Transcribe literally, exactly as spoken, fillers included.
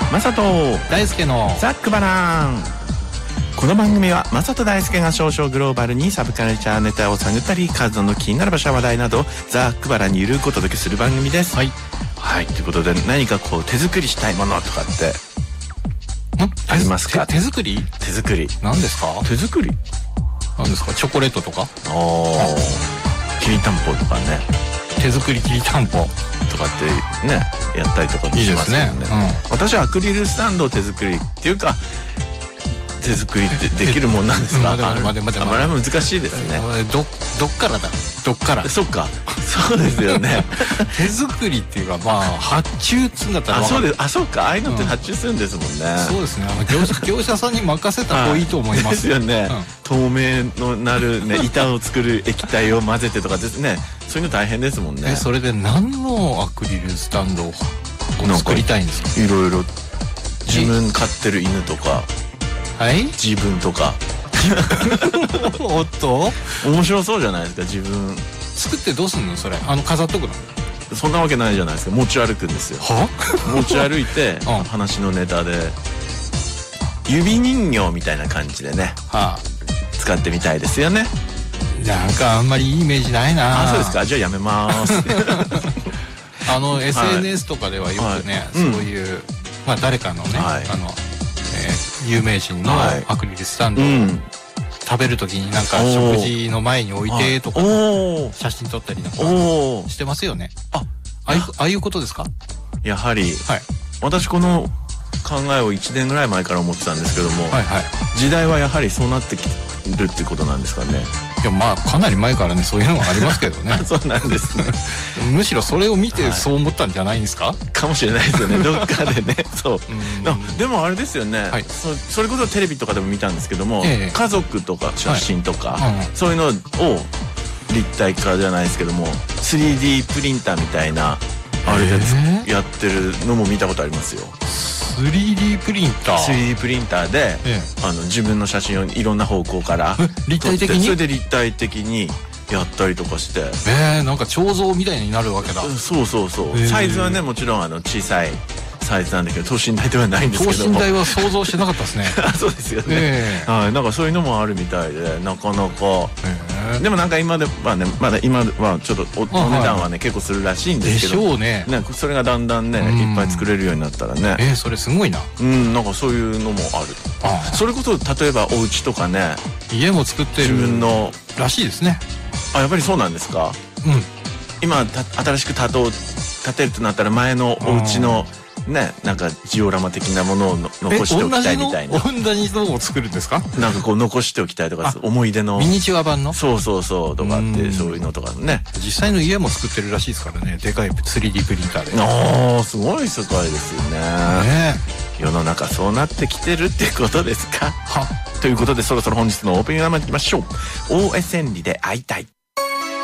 マサと大輔のザックバラン。この番組はマサと大輔が少々グローバルにサブカルチャーネタを探ったり、数の気になる場所話題などザックバランにゆるくお届けする番組です。 はいはい、ということで、何かこう手作りしたいものとかってありますか？ 手, 手作り手作り何ですか？ 手作り何ですか？チョコレートとか、 おー、きりたんぽとかね、 手作りきりたんぽとかってね、やったりとかもしますよね。 いいですね、 うん、私はアクリルスタンドを手作りっていうか、手作りってできるもんなんですか？ まだまだまだまだ難しいですね。 どどっからだどっからそっか、そうですよね。 手作りっていうか、まあ発注っつうんだったら、 あ、そうです。あ、そうか、ああいうのって発注するんですもんね。 うん、そうですね。あの業者業者さんに任せた方がいいと思います。 ですよね。 うん、 透明のなるね、板を作る液体を混ぜてとかですね。そういうの大変ですもんね。 え、それで何のアクリルスタンドを作りたいんですか？ いろいろ自分飼ってる犬とか、 はい、 自分とか。 おっと、 面白そうじゃないですか。自分作ってどうすんのそれ？あの飾っとくの？ そんなわけないじゃないですか。持ち歩くんですよ。 は？ 持ち歩いて、うん、話のネタで指人形みたいな感じでね、はあ、使ってみたいですよね。 なんかあんまりいいイメージないな。 あ、そうですか。じゃあやめますあの エスエヌエス とかではよくね、はい、そういう、うん、まあ誰かのね、はい、あの、えー、有名人のアクリルスタンドを、はい、うん、食べるときになんか食事の前に置いてとか写真撮ったりなんかしてますよね。あ、ああいう、ああいうことですか？ やはり、はい、私この考えをいちねんぐらい前から思ってたんですけども、はいはい、時代はやはりそうなってきるってことなんですかね。 いや、まあかなり前からね、そういうのがありますけどね。 そうなんですね。 むしろそれを見てそう思ったんじゃないんですか？はい、 かもしれないですよね。どっかでね。そう。でもあれですよね、はい、そ, それこそテレビとかでも見たんですけども、ええ、家族とか写真とか、はい、うん、そういうのを立体化じゃないですけども スリーディー プリンターみたいなあれで、えー、やってるのも見たことありますよ。 スリーディー プリンタースリーディー プリンターで、ええ、あの自分の写真をいろんな方向から立体的に、 それで立体的にやったりとかして、 えー、なんか彫像みたいになるわけだ。 そうそうそう、えー、サイズはね、もちろんあの小さいサイズなんだけど、等身大ではないんですけども、 等身大は想像してなかったですね。 そうですよね、えー、はい、なんかそういうのもあるみたいで、なかなか、えー、でもなんか今ではね、まだ今はちょっと お, お値段はね、はい、結構するらしいんですけど、 でしょうね。 なんかそれがだんだんね、いっぱい作れるようになったらね、 えー、それすごいな。 うん、なんかそういうのもある。あ、それこそ例えばお家とかね、 家も作ってる自分のらしいですね。 あ、やっぱりそうなんですか？うん、今新しく建とう建てるとなったら、前のお家のね、なんかジオラマ的なものを残しておきたいみたいな。 同じのを作るんですか？ なんかこう残しておきたいとか、思い出のミニチュア版の、 そうそうそうとかって、そういうのとかね。 実際の家も作ってるらしいですからね、でかい スリーディー プリンターで。 ああ、すごい世界ですよね。ね、世の中そうなってきてるってことですか？はということで、そろそろ本日のオープニングに参りましょう。 オーエス エヌ リで会いたい。